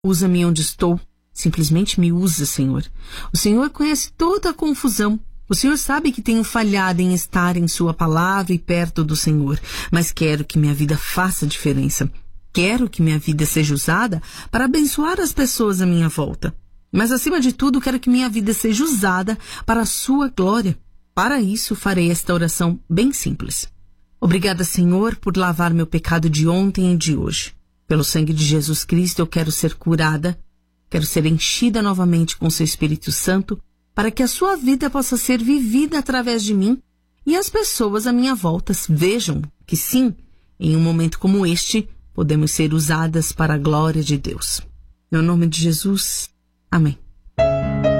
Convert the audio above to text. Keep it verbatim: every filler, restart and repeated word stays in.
Usa-me onde estou. Simplesmente me usa, Senhor. O Senhor conhece toda a confusão. O Senhor sabe que tenho falhado em estar em Sua palavra e perto do Senhor, mas quero que minha vida faça diferença. Quero que minha vida seja usada para abençoar as pessoas à minha volta. Mas, acima de tudo, quero que minha vida seja usada para a Sua glória. Para isso, farei esta oração bem simples. Obrigada, Senhor, por lavar meu pecado de ontem e de hoje. Pelo sangue de Jesus Cristo, eu quero ser curada. Quero ser enchida novamente com Seu Espírito Santo, para que a Sua vida possa ser vivida através de mim e as pessoas à minha volta vejam que sim, em um momento como este, podemos ser usadas para a glória de Deus. No nome de Jesus, amém.